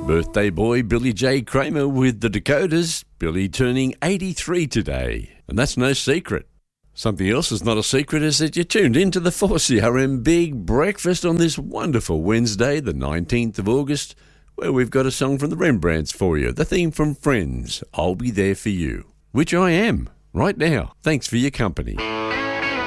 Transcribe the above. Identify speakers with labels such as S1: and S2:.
S1: Birthday boy Billy J. Kramer with the Dakotas. Billy turning 83 today. And that's no secret. Something else is not a secret is that you're tuned into the 4CRM Big Breakfast on this wonderful Wednesday, the 19th of August, where we've got a song from the Rembrandts for you, the theme from Friends, I'll Be There For You, which I am right now. Thanks for your company.